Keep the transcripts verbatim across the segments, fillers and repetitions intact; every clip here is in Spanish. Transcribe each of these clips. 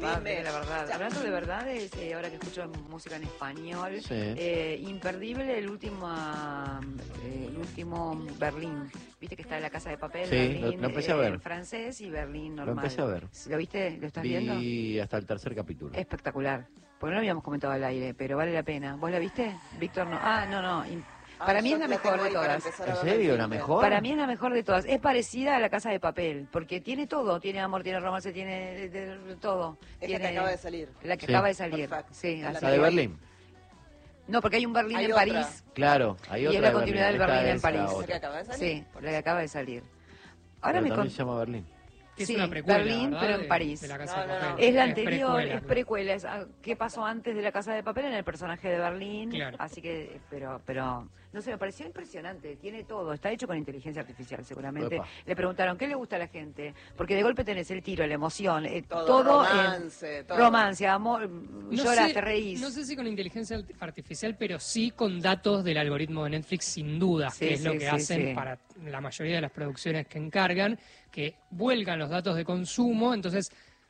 verdad, la verdad. Hablando de verdades, eh, ahora que escucho música en español, sí. eh, imperdible el último, eh, el último Berlín. ¿Viste que está en La Casa de Papel? Sí, Berlín, lo, lo empecé a ver. En francés y Berlín normal. Lo empecé a ver. ¿Lo viste? ¿Lo estás Vi viendo? Vi hasta el tercer capítulo. Espectacular. Porque no lo habíamos comentado al aire, pero vale la pena. ¿Vos la viste? Víctor no. Ah, no, no. Para mí es la mejor de todas. ¿En serio? ¿La mejor? Para mí es la mejor de todas. Es parecida a La Casa de Papel, porque tiene todo. Tiene amor, tiene romance, tiene de, de, de, todo. Es tiene, la que acaba de salir. La que sí. acaba de salir. Perfecto. Sí, La así ¿La de que- Berlín? No, porque hay un Berlín Hay en otra. París. Claro, hay Y otra es la de continuidad del Esta Berlín en es la París. ¿Esa otra. que acaba de salir? Sí, la que acaba de salir. Ahora Pero me también con... se llama Berlín. Es sí, una precuela, Berlín, ¿verdad? pero en de, París. de La Casa No, de no, Papel. no. Es la Es anterior, precuela, es precuela. Es, ah, ¿qué pasó antes de La Casa de Papel? En el personaje de Berlín. Claro. Así que, pero, pero, no sé, me pareció impresionante. Tiene todo. Está hecho con inteligencia artificial, seguramente. Epa. Le preguntaron, ¿qué le gusta a la gente? Porque de golpe tenés el tiro, la emoción, eh, Todo, todo, romance, en todo. romance, amor, No lloras, sé- te reís. No sé si con inteligencia art- artificial, pero sí con datos del algoritmo de Netflix, sin duda, Sí, que es lo sí, que sí, hacen sí. para la mayoría de las producciones que encargan, que vuelcan los datos de consumo, entonces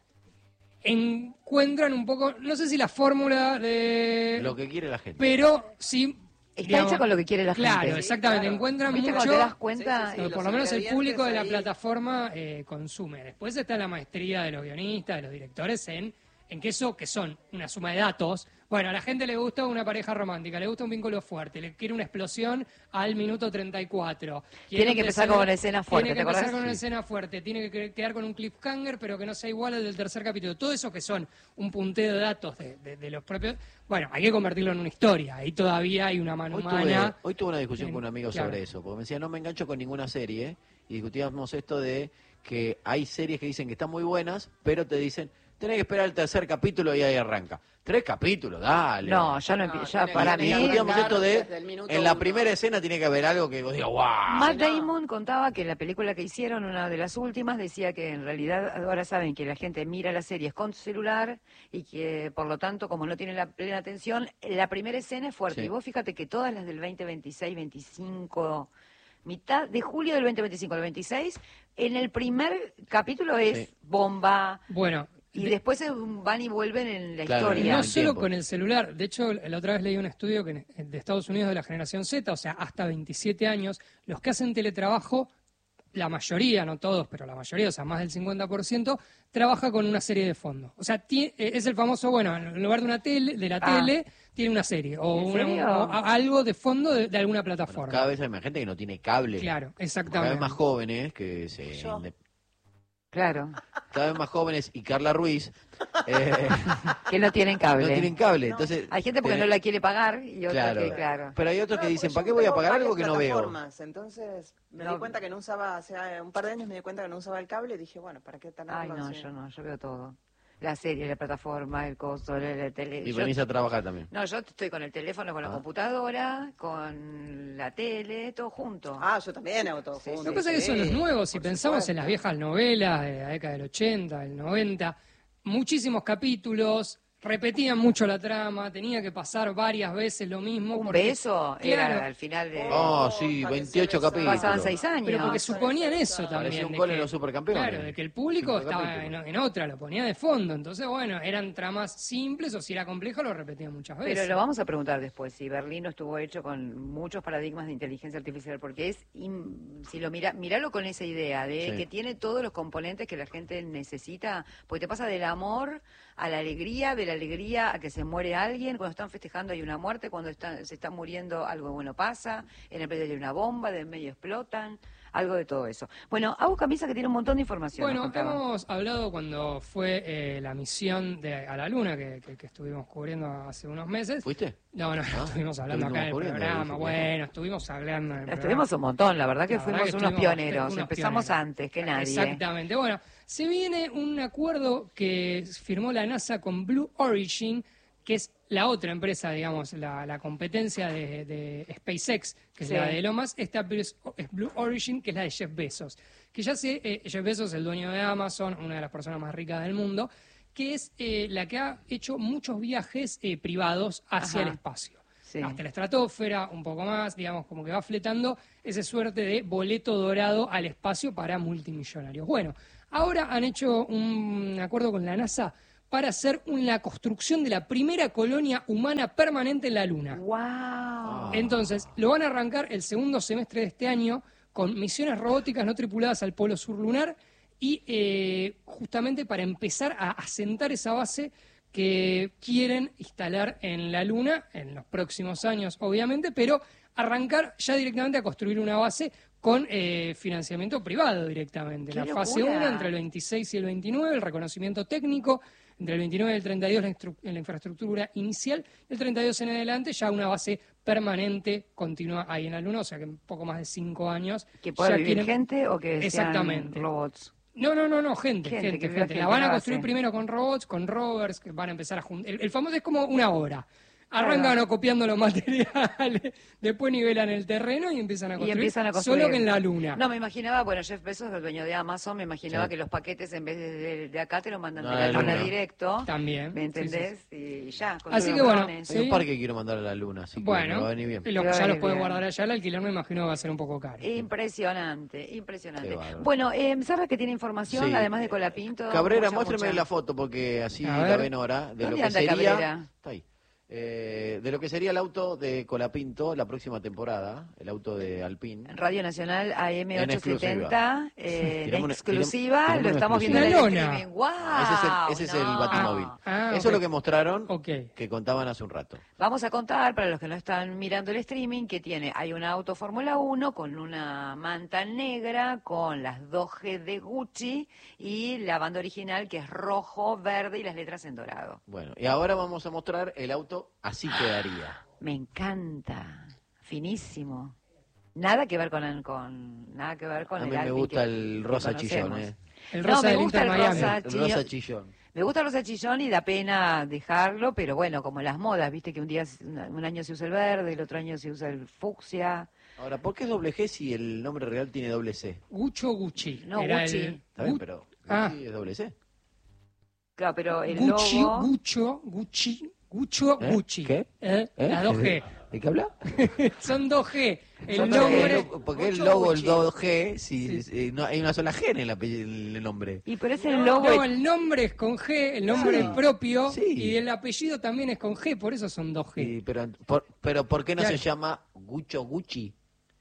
encuentran un poco, no sé si la fórmula de... Lo que quiere la gente. pero sí... Está digamos, hecha con lo que quiere la Claro, gente. exactamente, claro. encuentran ¿Viste mucho... cuando te das cuenta? Sí, sí, lo- sí, por los lo menos el público de la ingredientes ahí. plataforma eh, consume. Después está la maestría de los guionistas, de los directores en, en que eso, que son una suma de datos. Bueno, a la gente le gusta una pareja romántica, le gusta un vínculo fuerte, le quiere una explosión al minuto treinta y cuatro. Quiere Tiene un que empezar desenlace- con una escena fuerte, Tiene que ¿te acordás? empezar con una Sí. escena fuerte, tiene que quedar con un cliffhanger, pero que no sea igual al del tercer capítulo. Todo eso que son un punteo de datos de, de- de los propios... Bueno, hay que convertirlo en una historia. Ahí todavía hay una mano Hoy tuve, humana. hoy tuve una discusión en- con un amigo claro. sobre eso, porque me decía, no me engancho con ninguna serie, y discutíamos esto de que hay series que dicen que están muy buenas, pero te dicen, tenés que esperar el tercer capítulo y ahí arranca. Tres capítulos, dale. No, ya no, No, empie- ya tiene que para Y mí... discutíamos esto de, desde el minuto en la uno. primera escena tiene que haber algo que vos digas, wow. Matt no. Damon contaba que en la película que hicieron, una de las últimas, decía que en realidad ahora saben que la gente mira las series con su celular y que por lo tanto, como no tienen la plena atención, la primera escena es fuerte. Sí. Y vos fíjate que todas las del veinte veintiséis, veinticinco, mitad de julio del veinte veinticinco al veintiséis, en el primer capítulo es Sí. bomba. Bueno, Y de- después se van y vuelven en la Claro, historia. no el solo tiempo. con el celular, de hecho la otra vez leí un estudio que en- de Estados Unidos de la generación Z, o sea, hasta veintisiete años, los que hacen teletrabajo, la mayoría, no todos, pero la mayoría, o sea, más del cincuenta por ciento, trabaja con una serie de fondo. O sea, ti- eh, es el famoso, bueno, en lugar de una tele, de la Ah. tele, tiene una serie o, ¿En una- serio? o a- algo de fondo de, de alguna Bueno, plataforma. cada vez hay más gente que no tiene cable. Claro, Cada exactamente. vez más jóvenes que se... Yo. inde- Claro, Cada vez más jóvenes y Carla Ruiz eh, que no tienen cable. no tienen cable. Entonces, Hay gente porque tenés- no la quiere pagar y otra Claro. que, claro. Pero hay otros que No, dicen, porque ¿para yo qué voy a tengo pagar algo varias que no veo? plataformas, Entonces me No. di cuenta que no usaba, hace un par de años me di cuenta que no usaba el cable y dije, bueno, ¿para qué tan Ay, no, Sí. yo no, yo veo todo. La serie, la plataforma, el costo, la, la tele. Y yo- venís a trabajar también. No, yo estoy con el teléfono, con la Ah. computadora, con la tele, todo junto. Ah, yo también hago todo Sí, junto. Lo que pasa es que son los nuevos, si por pensamos supuesto. en las viejas novelas de la década del ochenta, del noventa, muchísimos capítulos, repetían mucho la trama, tenía que pasar varias veces lo mismo. Un porque- beso Claro. era al final de... Oh, sí, para que veintiocho se besaran. capítulos. Pasaban seis años. Pero porque son suponían esas- eso también. Parecía un de gol que- en los supercampeones. Claro, de que el público Cinco estaba en, capítulos. en otra, lo ponía de fondo. Entonces, bueno, eran tramas simples o si era complejo lo repetían muchas veces. Pero lo vamos a preguntar después, si Berlín no estuvo hecho con muchos paradigmas de inteligencia artificial, porque es, im- si lo mira, miralo con esa idea de Sí. que tiene todos los componentes que la gente necesita, porque te pasa del amor a la alegría, de la alegría a que se muere alguien, cuando están festejando hay una muerte, cuando están, se está muriendo algo bueno pasa, en el medio hay una bomba, de en medio explotan, algo de todo eso. Bueno, Agus Camisa que tiene un montón de información. nos Bueno, contaba. hemos hablado cuando fue eh, la misión de, a la Luna que, que- que estuvimos cubriendo hace unos meses. ¿Fuiste? No, no, Ah, estuvimos hablando acá en el estuvimos cubriendo, programa. dije, Bueno, estuvimos hablando en el Estuvimos un montón, la verdad que La verdad fuimos que unos estuvimos pioneros, unos empezamos pioneros. antes que nadie. Exactamente. Bueno, se viene un acuerdo que firmó la NASA con Blue Origin, que es la otra empresa, digamos, la, la competencia de, de SpaceX, que Sí. es la de Elon Musk. Esta es es Blue Origin, que es la de Jeff Bezos. Que ya sé, eh, Jeff Bezos, el dueño de Amazon, una de las personas más ricas del mundo, que es eh, la que ha hecho muchos viajes eh, privados hacia Ajá. el espacio. Sí. Hasta la estratosfera, un poco más, digamos, como que va fletando esa suerte de boleto dorado al espacio para multimillonarios. Bueno, ahora han hecho un acuerdo con la NASA para hacer una construcción de la primera colonia humana permanente en la Luna. ¡Wow! Entonces, lo van a arrancar el segundo semestre de este año con misiones robóticas no tripuladas al polo sur lunar y eh, justamente para empezar a asentar esa base que quieren instalar en la Luna en los próximos años, obviamente, pero arrancar ya directamente a construir una base con eh, financiamiento privado directamente. ¡Qué La fase locura! uno entre el veintiséis y el veintinueve, el reconocimiento técnico, entre el veintinueve y el treinta y dos la, instru- la infraestructura inicial, y el treinta y dos en adelante ya una base permanente continua ahí en la Luna, o sea que en poco más de cinco años. ¿Que pueda ya vivir quieren- gente o que Exactamente. sean robots? No, no, no, no, gente, Gente, gente, que gente. viva gente La van en a la construir base. primero con robots, con rovers, que van a empezar a juntar. El, el famoso es como una obra. Arrancan Claro. ¿no? copiando los materiales, después nivelan el terreno y empiezan a Y construir, empiezan a construir. solo que en la Luna. No, me imaginaba, bueno, Jeff Bezos, el dueño de Amazon, me imaginaba Sí. que los paquetes en vez de, de- de acá te lo mandan No, de la de Luna Luna. directo. También. ¿Me sí, entendés? sí, Y ya. con Así los que bueno, drones. Hay un Sí. par que quiero mandar a la luna, así que me Bueno, va a venir bien. y los Te que va ya a los ir pueden bien. guardar allá, el alquiler me imagino que va a ser un poco caro. Impresionante, impresionante. Qué bárbaro. Bueno, eh, ¿sabes que tiene información, Sí. además de Colapinto? Cabrera, Mucha, muéstrame mucha. la foto porque así A la ver. ven ahora. De lo ¿Dónde que anda sería. Cabrera? Está ahí. Eh, de lo que sería el auto de Colapinto la próxima temporada, el auto de Alpine. Radio Nacional A M En ochocientos setenta, eh, en Tirame una- exclusiva, tirame- tirame lo una estamos viendo en el exclusiva. streaming. ¡Wow! Ese es el, ese es el No. Batimóvil. Ah, Eso ok. es lo que mostraron, Ok. que contaban hace un rato. Vamos a contar, para los que no están mirando el streaming, que tiene, hay un auto Fórmula uno con una manta negra, con las dos G de Gucci y la banda original que es rojo, verde y las letras en dorado. Bueno, y ahora vamos a mostrar el auto así quedaría. Me encanta, finísimo. Nada que ver con, con nada que ver con A el mí me Alpine gusta que- el que rosa conocemos. chillón, ¿eh? El No, rosa me del gusta Inter el Miami. rosa. El chillón. rosa chillón. Me gusta el rosa chillón y da pena dejarlo, pero bueno, como las modas, viste que un día, un año se usa el verde, el otro año se usa el fucsia. Ahora, ¿por qué es doble G si el nombre real tiene doble C? Guccio Gucci. No, Era Gucci. el- Está bien, Gu- pero Ah. Gucci es doble C. Claro, pero el Gucci, logo... Guccio, Gucci, Guccio, ¿Eh? Gucci. ¿Qué? ¿Eh? ¿Eh? Las dos G. ¿De qué habla? Son dos G. El Son No, dos nombre... G. ¿Por qué el Guccio logo el Gucci. dos G si eh, no, hay una sola G en el, apellido- en el nombre? Y pero es el logo... No, el nombre es con G, el nombre Sí. es propio, Sí. y el apellido también es con G, por eso son dos G. Sí, pero, por, pero ¿por qué no Claro. se llama Guccio Gucci?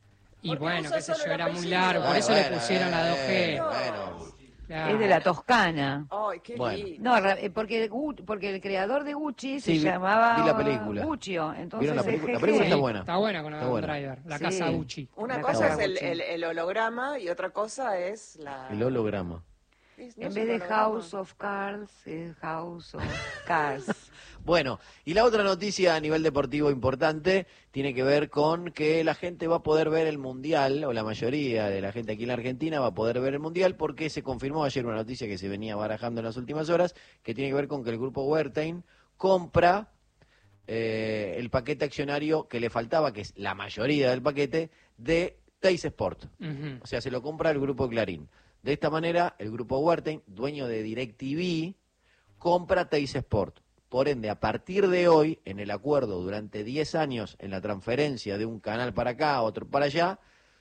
Y Porque bueno, usa qué sé solo yo, el era muy apellido. largo, por Bueno, eso le bueno, pusieron la dos G. bueno, bueno. Claro. Es de la Toscana. Ay, qué Bueno. lindo. No, ra- eh, porque, Gu- porque el creador de Gucci se Sí, vi- llamaba vi la película. Guccio, entonces ¿Vieron la es película? La G G. película Sí, está buena. Está buena con Está Adam buena. Driver, la Sí. casa Gucci. Una La cosa casa es el, Gucci. el, el holograma y otra cosa es la... El holograma. ¿No En es vez un de holograma? House of Cards, es House of Cars. Bueno, y la otra noticia a nivel deportivo importante tiene que ver con que la gente va a poder ver el Mundial, o la mayoría de la gente aquí en la Argentina va a poder ver el Mundial, porque se confirmó ayer una noticia que se venía barajando en las últimas horas, que tiene que ver con que el grupo Wertheim compra eh, el paquete accionario que le faltaba, que es la mayoría del paquete, de Teis Sport. Ujú. O sea, se lo compra el grupo Clarín. De esta manera, el grupo Wertheim, dueño de DirecTV, compra Teis Sport. Por ende, a partir de hoy, en el acuerdo durante diez años, en la transferencia de un canal para acá, otro para allá,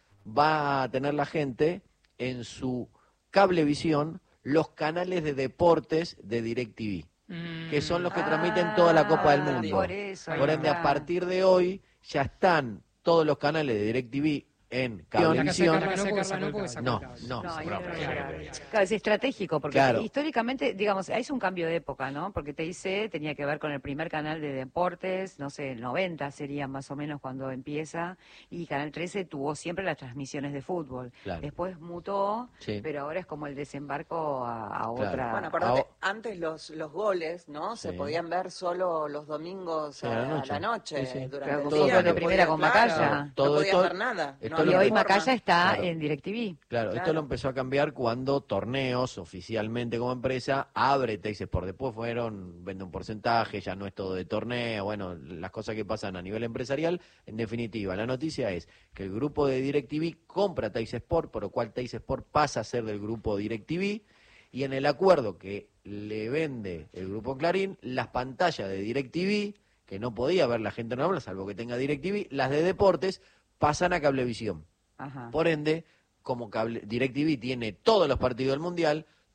va a tener la gente en su cablevisión los canales de deportes de DirecTV, Mm. que son los que transmiten toda la Copa del Ah, Mundo. Por eso. Por ahí ende, a está. partir de hoy, ya están todos los canales de DirecTV en La casa de cablevisión. Carla no, porque Carla no, porque sacó No, el cable. no, No, ahí no, no pero- llega. Claro, es estratégico, porque Claro. históricamente, digamos, es un cambio de época, ¿no? Porque T I C tenía que ver con el primer canal de deportes, no sé, el noventa sería más o menos cuando empieza, y Canal trece tuvo siempre las transmisiones de fútbol. Claro. Después mutó, Sí. pero ahora es como el desembarco a, a Claro. otra... Bueno, acordate, Ah, antes los, los goles, ¿no? Se Sí. podían ver solo los domingos Sí, a, a la a noche. la noche. Sí, sí. Durante Claro, el fútbol día de no primera podías- con claro, Macaya. Todo no podías esto- ver nada. esto no lo- y había hoy forma. Macaya está Claro. en DirecTV. Claro, esto Claro. lo empezó a cambiar cuando Torneos, oficialmente como empresa, abre Teis Sport. Después fueron, vende un porcentaje, ya no es todo de torneo, bueno, las cosas que pasan a nivel empresarial. En definitiva, la noticia es que el grupo de DirecTV compra Teis Sport, por lo cual Teis Sport pasa a ser del grupo DirecTV, y en el acuerdo que le vende el grupo Clarín, las pantallas de DirecTV, que no podía ver la gente normal, salvo que tenga DirecTV, las de deportes, pasan a Cablevisión. Ajá. Por ende, como cable, DirecTV tiene todos los partidos del Mundial,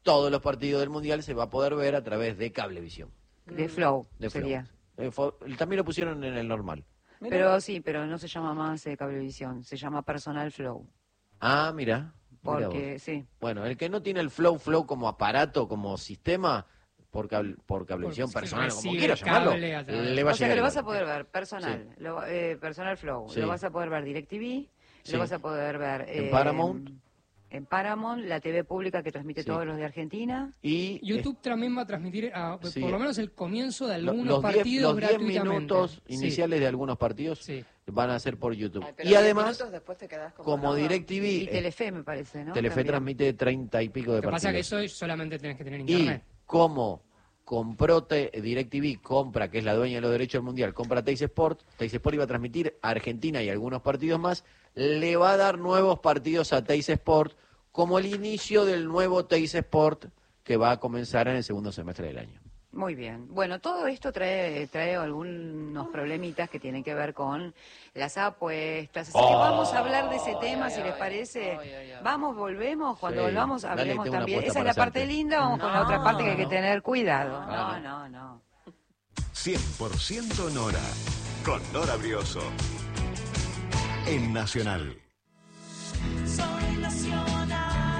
todos los partidos del Mundial se va a poder ver a través de Cablevisión. De Flow, De Flow. sería. Eh, fo- también lo pusieron en el normal. Mirá. Pero sí, pero no se llama más eh, Cablevisión, se llama Personal Flow. Ah, mira. mira Porque, vos. sí. Bueno, el que no tiene el Flow Flow como aparato, como sistema, por, cable, por Cablevisión Porque personal, como recibe quiera llamarlo, cable a través- le va a O sea llegar que lo igual. vas a poder ver personal, lo- eh, Personal Flow, Sí. lo vas a poder ver DirecTV, Sí. lo vas a poder ver En eh, Paramount. en Paramount, la T V pública que transmite Sí. todos los de Argentina. Y YouTube también va a transmitir ah, Sí. por lo menos el comienzo de Lo- algunos los diez partidos los diez gratuitamente. minutos Sí. iniciales de algunos partidos Sí. van a ser por YouTube. Ay, pero Y diez además, minutos después te quedás como, como no, DirecTV, Y eh, Telefe, me parece, ¿no? Telefe También. transmite treinta y pico de Lo que pasa partidos. es que eso solamente tenés que tener Y internet. como compró Te- DirecTV, compra, que es la dueña de los derechos del Mundial, compra Teis Sport, Teis Sport iba a transmitir a Argentina y algunos partidos más, le va a dar nuevos partidos a Teis Sport, como el inicio del nuevo Teis Sport que va a comenzar en el segundo semestre del año. Muy bien. Bueno, todo esto trae, trae algunos problemitas que tienen que ver con las apuestas. Así que vamos a hablar de ese tema, si les parece. Vamos, volvemos. Cuando Sí, volvamos, dale, hablemos tengo una también. apuesta Esa es la para parte hacerte. linda. Vamos con la otra parte que hay que tener cuidado. Ah, No, no, no. cien por ciento Nora, con Nora Brioso. En Nacional. Soy nacional,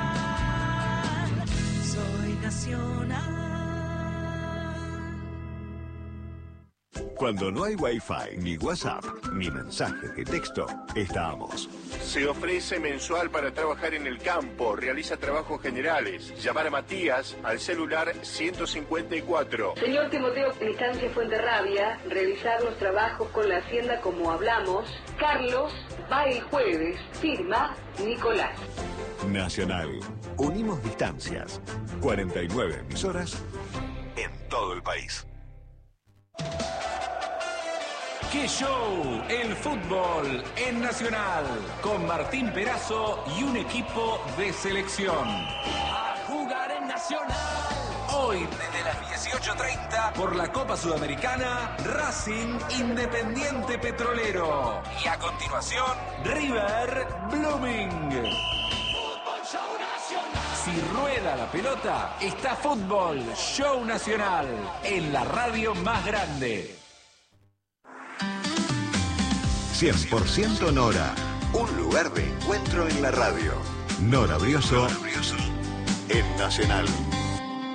soy nacional. Cuando no hay Wi-Fi, ni WhatsApp, ni mensaje de texto, estamos. Se ofrece mensual para trabajar en el campo, realiza trabajos generales. Llamar a Matías al celular ciento cincuenta y cuatro. Señor Timoteo Cristancia Fuenterrabia, realizar los trabajos con la hacienda como hablamos. Carlos va el jueves, firma Nicolás. Nacional. Unimos distancias. cuarenta y nueve emisoras en todo el país. ¡Qué show! El fútbol en Nacional, con Martín Perazo y un equipo de selección. A jugar en Nacional. Hoy, desde las dieciocho treinta, por la Copa Sudamericana, Racing Independiente Petrolero. Y a continuación, River Blooming. Fútbol Show Nacional. Si rueda la pelota, está Fútbol Show Nacional, en la radio más grande. cien por ciento Nora. Un lugar de encuentro en la radio. Nora Brioso. En Nacional.